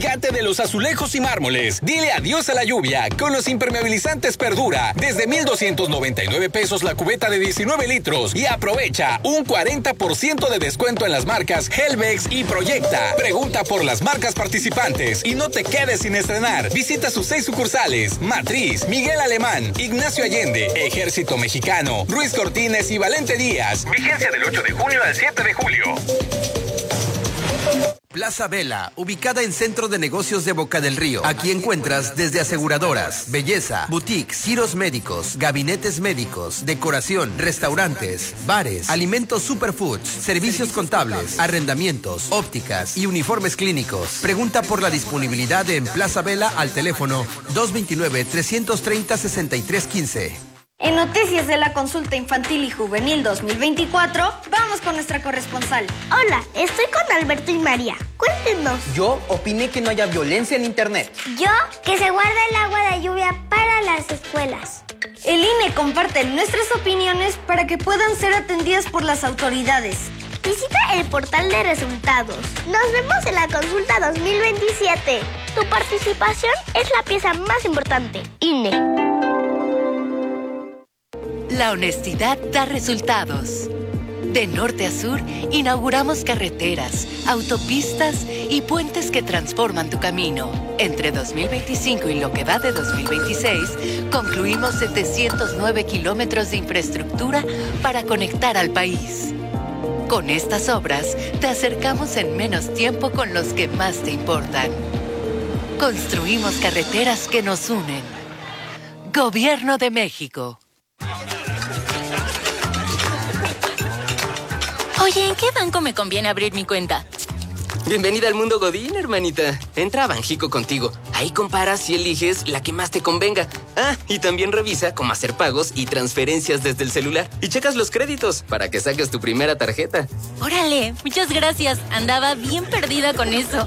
Gigante de los azulejos y mármoles. Dile adiós a la lluvia con los impermeabilizantes Perdura. Desde 1,299 pesos la cubeta de 19 litros. Y aprovecha un 40% de descuento en las marcas Helvex y Proyecta. Pregunta por las marcas participantes y no te quedes sin estrenar. Visita sus 6 sucursales: Matriz, Miguel Alemán, Ignacio Allende, Ejército Mexicano, Ruiz Cortines y Valente Díaz. Vigencia del 8 de junio al 7 de julio. Plaza Vela, ubicada en Centro de Negocios de Boca del Río. Aquí encuentras desde aseguradoras, belleza, boutiques, giros médicos, gabinetes médicos, decoración, restaurantes, bares, alimentos superfoods, servicios contables, arrendamientos, ópticas y uniformes clínicos. Pregunta por la disponibilidad en Plaza Vela al teléfono 229-330-6315. En Noticias de la Consulta Infantil y Juvenil 2024, vamos con nuestra corresponsal. Hola, estoy con Alberto y María. Cuéntenos. Yo opiné que no haya violencia en internet. Yo, que se guarda el agua de lluvia para las escuelas. El INE comparte nuestras opiniones para que puedan ser atendidas por las autoridades. Visita el portal de resultados. Nos vemos en la consulta 2027. Tu participación es la pieza más importante. INE. La honestidad da resultados. De norte a sur, inauguramos carreteras, autopistas y puentes que transforman tu camino. Entre 2025 y lo que va de 2026, concluimos 709 kilómetros de infraestructura para conectar al país. Con estas obras, te acercamos en menos tiempo con los que más te importan. Construimos carreteras que nos unen. Gobierno de México. Oye, ¿en qué banco me conviene abrir mi cuenta? Bienvenida al mundo Godín, hermanita. Entra a Banjico Contigo. Ahí comparas y eliges la que más te convenga. Ah, y también revisa cómo hacer pagos y transferencias desde el celular. Y checas los créditos para que saques tu primera tarjeta. Órale, muchas gracias. Andaba bien perdida con eso.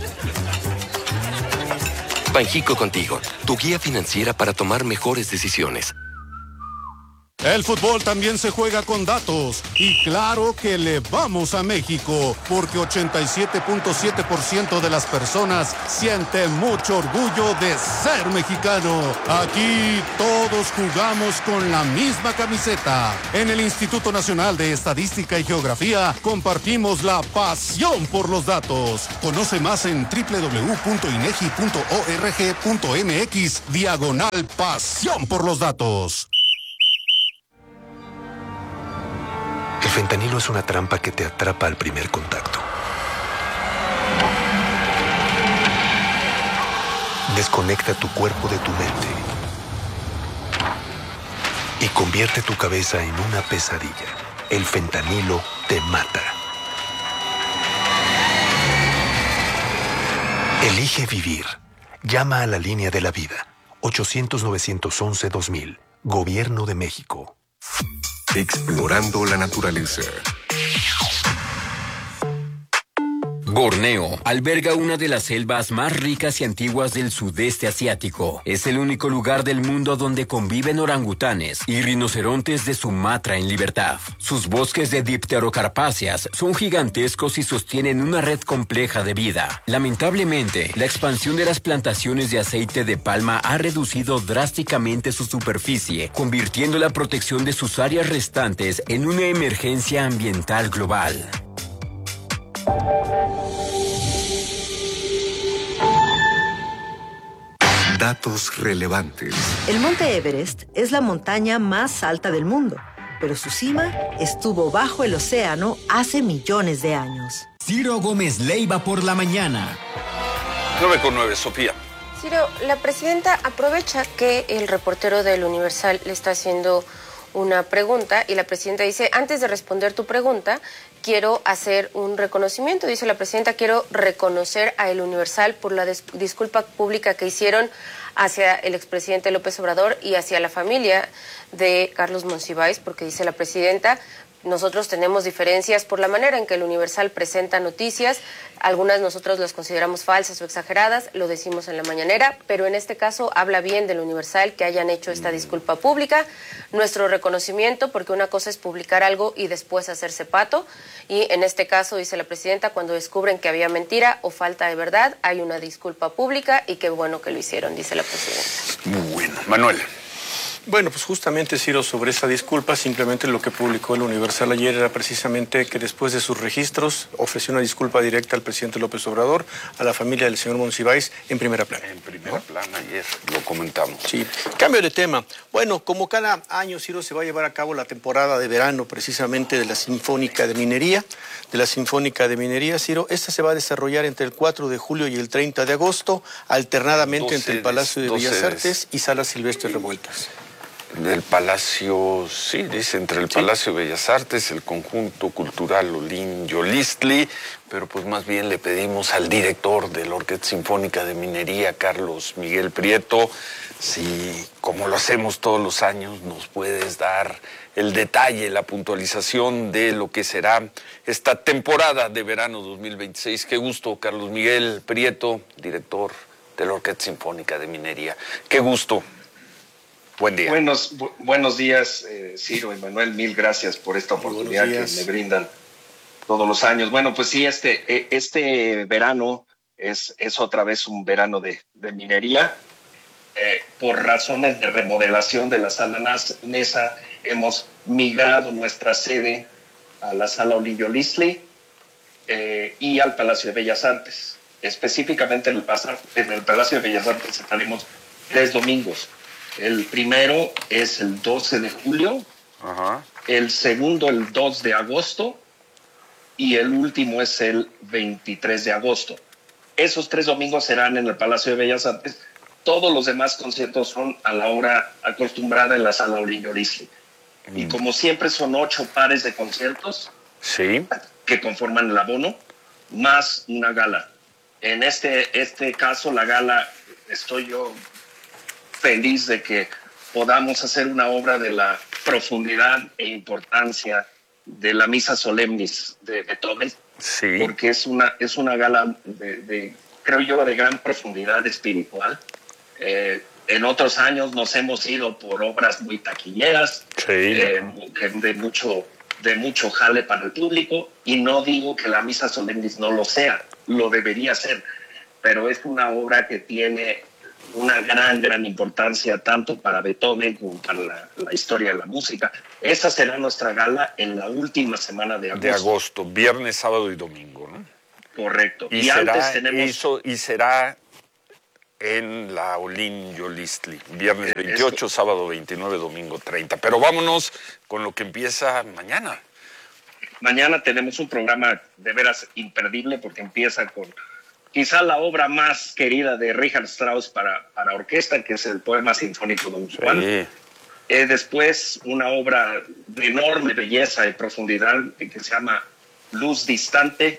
Banjico Contigo, tu guía financiera para tomar mejores decisiones. El fútbol también se juega con datos y claro que le vamos a México porque 87.7% de las personas sienten mucho orgullo de ser mexicano. Aquí todos jugamos con la misma camiseta. En el Instituto Nacional de Estadística y Geografía compartimos la pasión por los datos. Conoce más en www.inegi.org.mx/pasión por los datos. El fentanilo es una trampa que te atrapa al primer contacto. Desconecta tu cuerpo de tu mente y convierte tu cabeza en una pesadilla. El fentanilo te mata. Elige vivir. Llama a la línea de la vida. 800-911-2000. Gobierno de México. Explorando la naturaleza. Borneo alberga una de las selvas más ricas y antiguas del sudeste asiático. Es el único lugar del mundo donde conviven orangutanes y rinocerontes de Sumatra en libertad. Sus bosques de dipterocarpáceas son gigantescos y sostienen una red compleja de vida. Lamentablemente, la expansión de las plantaciones de aceite de palma ha reducido drásticamente su superficie, convirtiendo la protección de sus áreas restantes en una emergencia ambiental global. Datos relevantes. El monte Everest es la montaña más alta del mundo, pero su cima estuvo bajo el océano hace millones de años. Ciro Gómez Leiva por la mañana. 9:09, Sofía. Ciro, la presidenta aprovecha que el reportero del Universal le está haciendo una pregunta y la presidenta dice, antes de responder tu pregunta, quiero hacer un reconocimiento. Dice la presidenta, quiero reconocer a El Universal por la disculpa pública que hicieron hacia el expresidente López Obrador y hacia la familia de Carlos Monsiváis, porque dice la presidenta, nosotros tenemos diferencias por la manera en que el Universal presenta noticias. Algunas nosotros las consideramos falsas o exageradas, lo decimos en la mañanera, pero en este caso habla bien del Universal que hayan hecho esta disculpa pública. Nuestro reconocimiento, porque una cosa es publicar algo y después hacerse pato, y en este caso, dice la presidenta, cuando descubren que había mentira o falta de verdad, hay una disculpa pública y qué bueno que lo hicieron, dice la presidenta. Muy bueno. Manuel. Bueno, pues justamente, Ciro, sobre esa disculpa, simplemente lo que publicó el Universal ayer era precisamente que después de sus registros ofreció una disculpa directa al presidente López Obrador, a la familia del señor Monsiváis, en primera plana. En primera plana, ayer lo comentamos. Sí. Cambio de tema. Bueno, como cada año, Ciro, se va a llevar a cabo la temporada de verano precisamente de la Sinfónica de Minería, Ciro. Esta se va a desarrollar entre el 4 de julio y el 30 de agosto, alternadamente entre el Palacio de Bellas Artes y Salas Silvestres Revueltas. Del Palacio, sí, dice, entre el Palacio de Bellas Artes, el Conjunto Cultural Olin Yolistli, pero pues más bien le pedimos al director de la Orquesta Sinfónica de Minería, Carlos Miguel Prieto, si, como lo hacemos todos los años, nos puedes dar el detalle, la puntualización de lo que será esta temporada de verano 2026. Qué gusto, Carlos Miguel Prieto, director de la Orquesta Sinfónica de Minería. Qué gusto. Buen día. Buenos días, Ciro y Manuel. Mil gracias por esta oportunidad que me brindan todos los años. Bueno, pues sí, este verano es otra vez un verano de minería. Por razones de remodelación de la sala Nesa, hemos migrado nuestra sede a la sala Olin Yolistli y al Palacio de Bellas Artes. Específicamente en el Palacio de Bellas Artes estaremos 3 domingos. El primero es el 12 de julio, el segundo el 2 de agosto y el último es el 23 de agosto. Esos 3 domingos serán en el Palacio de Bellas Artes. Todos los demás conciertos son a la hora acostumbrada en la sala Olin Yolistli. Y como siempre son 8 pares de conciertos que conforman el abono, más una gala. En este caso, la gala, estoy yo feliz de que podamos hacer una obra de la profundidad e importancia de la Misa Solemnis de Beethoven, porque es una gala creo yo, de gran profundidad espiritual. En otros años nos hemos ido por obras muy taquilleras, de mucho jale para el público, y no digo que la Misa Solemnis no lo sea, lo debería ser, pero es una obra que tiene una gran importancia tanto para Beethoven como para la historia de la música. Esa será nuestra gala en la última semana de agosto. Viernes, sábado y domingo, ¿no? Correcto. Y antes tenemos... Y será en la Olin Yolistli, viernes 28, sábado 29, domingo 30. Pero vámonos con lo que empieza mañana. Mañana tenemos un programa de veras imperdible porque empieza con quizá la obra más querida de Richard Strauss para orquesta, que es el Poema Sinfónico Don Juan. Después una obra de enorme belleza y profundidad que se llama Luz Distante,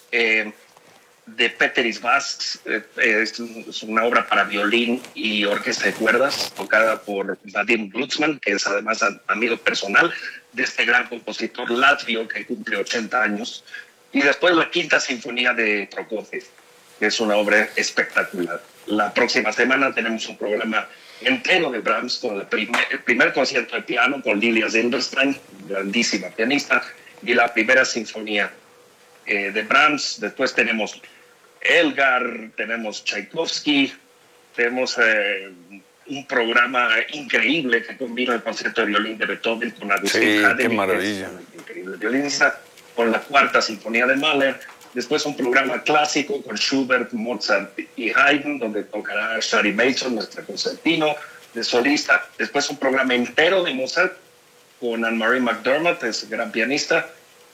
de Peteris Vasks. Es una obra para violín y orquesta de cuerdas, tocada por Vadim Glucksmann, que es además amigo personal de este gran compositor latvio que cumple 80 años. Y después la Quinta Sinfonía de Prokofiev, que es una obra espectacular. La próxima semana tenemos un programa entero de Brahms con el primer concierto de piano con Lilia Zilberstein, grandísima pianista, y la primera sinfonía de Brahms. Después tenemos Elgar, tenemos Tchaikovsky, tenemos un programa increíble que combina el concierto de violín de Beethoven con Agustín Haden, qué maravilla. Increíble violinista, con la Cuarta Sinfonía de Mahler. Después un programa clásico con Schubert, Mozart y Haydn, donde tocará Shari Mason, nuestra concertino de solista. Después un programa entero de Mozart con Anne-Marie McDermott, es gran pianista.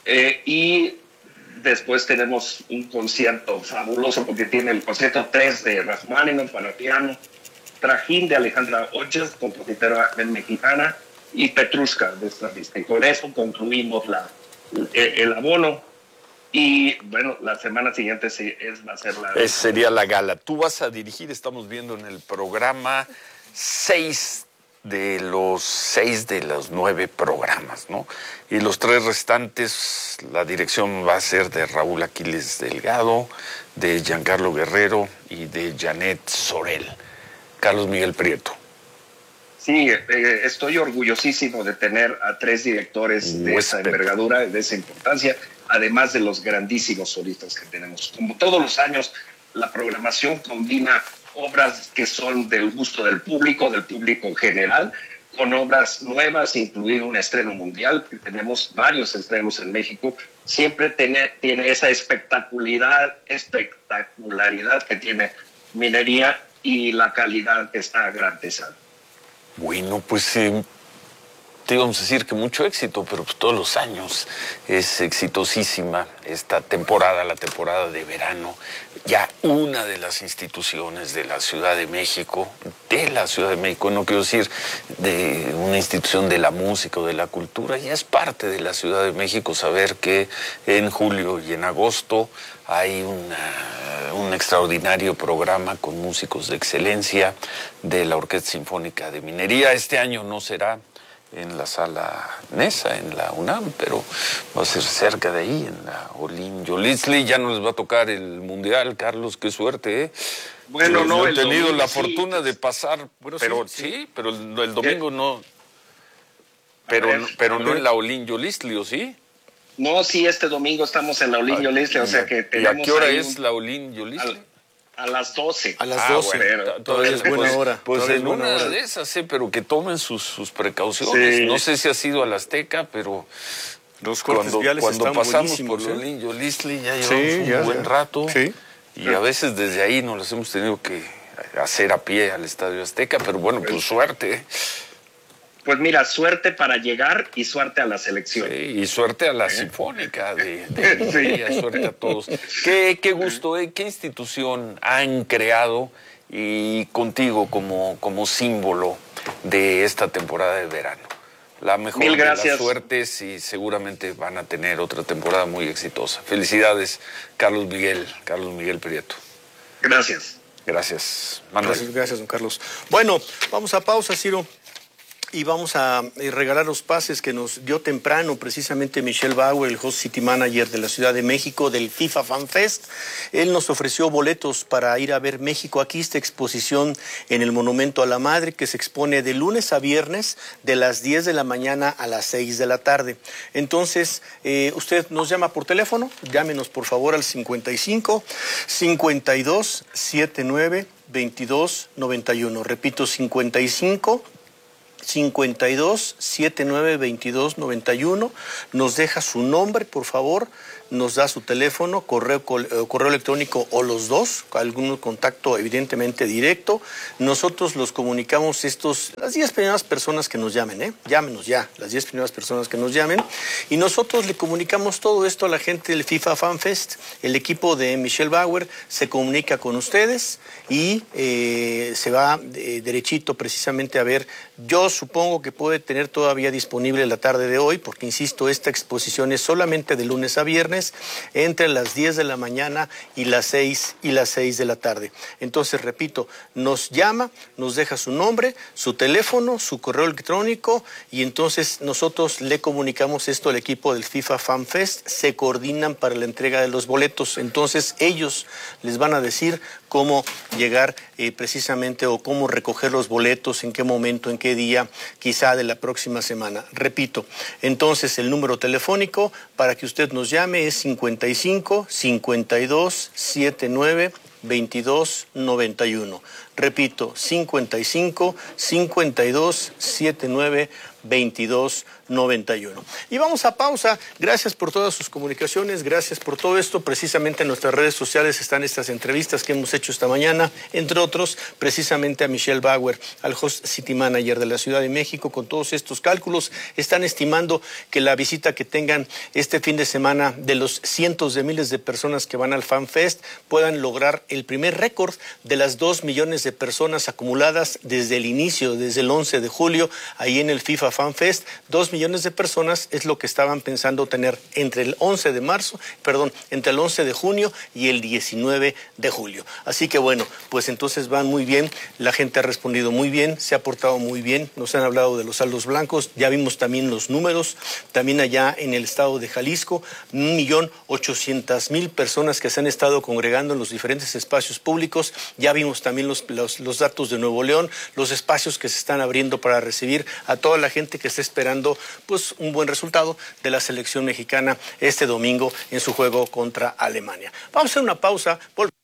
Y después tenemos un concierto fabuloso porque tiene el concierto 3 de Rachmaninoff para piano, Trajín de Alejandra Hodges, compositora mexicana, y Petrushka de Stravinsky. Con eso concluimos el abono. Y bueno, la semana siguiente va a ser sería la gala. Tú vas a dirigir, estamos viendo en el programa, 6 de los 6 de los 9 programas, ¿no? Y los 3 restantes, la dirección va a ser de Raúl Aquiles Delgado, de Giancarlo Guerrero y de Janet Sorel. Carlos Miguel Prieto. Sí, estoy orgullosísimo de tener a 3 directores de esa envergadura, de esa importancia, además de los grandísimos solistas que tenemos. Como todos los años, la programación combina obras que son del gusto del público en general, con obras nuevas, incluido un estreno mundial, que tenemos varios estrenos en México. Siempre tiene esa espectacularidad que tiene Minería y la calidad que está garantizada. Bueno, pues te íbamos a decir que mucho éxito, pero pues todos los años es exitosísima esta temporada, la temporada de verano. Ya una de las instituciones de la Ciudad de México, no quiero decir de una institución de la música o de la cultura, ya es parte de la Ciudad de México saber que en julio y en agosto hay un extraordinario programa con músicos de excelencia de la Orquesta Sinfónica de Minería. Este año no será en la Sala Nesa, en la UNAM, pero va a ser cerca de ahí, en la Olin Yolisli. Ya no les va a tocar el Mundial, Carlos, qué suerte, ¿eh? Bueno, no he tenido la fortuna de pasar, bueno, pero sí, pero el domingo no. Pero no en la Olin Yolisli, ¿o sí? No, sí, este domingo estamos en la Olin Yolisli, o sea que tenemos. ¿Y a qué hora es la Olin Yolisli? A las 12. A las 12. Bueno, todavía es buena hora. Pues en una de esas, pero que tomen sus precauciones. Sí. No sé si ha sido al Azteca, pero los cortes viales cuando pasamos por Olin Yolisli ya llevamos un buen rato. Sí. Y a veces desde ahí nos las hemos tenido que hacer a pie al Estadio Azteca, pero bueno, pues suerte. Pues mira, suerte para llegar y suerte a la selección. Sí, y suerte a la Sinfónica sí. Suerte a todos. Qué gusto, qué institución han creado y contigo como símbolo de esta temporada de verano. La mejor de las suertes y seguramente van a tener otra temporada muy exitosa. Felicidades, Carlos Miguel Prieto. Gracias. Gracias, Manuel. Gracias, don Carlos. Bueno, vamos a pausa, Ciro. Y vamos a regalar los pases que nos dio temprano precisamente Michelle Bauer, el host city manager de la Ciudad de México del FIFA Fan Fest. Él nos ofreció boletos para ir a ver México. Aquí esta exposición en el Monumento a la Madre que se expone de lunes a viernes de las 10 de la mañana a las 6 de la tarde. Entonces, usted nos llama por teléfono, llámenos por favor al 55 52 79 22 91. Repito, 55 79 22 91, nos deja su nombre, por favor, nos da su teléfono, correo electrónico o los dos, algún contacto evidentemente directo. Nosotros los comunicamos las 10 primeras personas que nos llamen, llámenos ya, las 10 primeras personas que nos llamen, y nosotros le comunicamos todo esto a la gente del FIFA Fan Fest. El equipo de Michelle Bauer se comunica con ustedes y se va derechito precisamente a ver. Yo supongo que puede tener todavía disponible la tarde de hoy, porque insisto, esta exposición es solamente de lunes a viernes, entre las 10 de la mañana y las 6 de la tarde. Entonces, repito, nos llama, nos deja su nombre, su teléfono, su correo electrónico, y entonces nosotros le comunicamos esto al equipo del FIFA Fan Fest, se coordinan para la entrega de los boletos. Entonces, ellos les van a decir cómo llegar precisamente o cómo recoger los boletos, en qué momento, en qué día, quizá de la próxima semana. Repito, entonces el número telefónico para que usted nos llame es 55 52 79 22 91. Repito, 55 52 79 22 91. Y vamos a pausa. Gracias por todas sus comunicaciones, gracias por todo esto. Precisamente en nuestras redes sociales están estas entrevistas que hemos hecho esta mañana, entre otros, precisamente a Michelle Bauer, al host city manager de la Ciudad de México. Con todos estos cálculos, están estimando que la visita que tengan este fin de semana de los cientos de miles de personas que van al Fan Fest puedan lograr el primer récord de las 2 millones de personas acumuladas desde el inicio, desde el 11 de julio, ahí en el FIFA FanFest. 2 millones de personas es lo que estaban pensando tener entre el 11 de junio y el 19 de julio. Así que bueno, pues entonces van muy bien, la gente ha respondido muy bien, se ha portado muy bien, nos han hablado de los saldos blancos, ya vimos también los números, también allá en el estado de Jalisco, 1.800.000 personas que se han estado congregando en los diferentes espacios públicos, ya vimos también los datos de Nuevo León, los espacios que se están abriendo para recibir a toda la gente que está esperando pues un buen resultado de la selección mexicana este domingo en su juego contra Alemania. Vamos a hacer una pausa.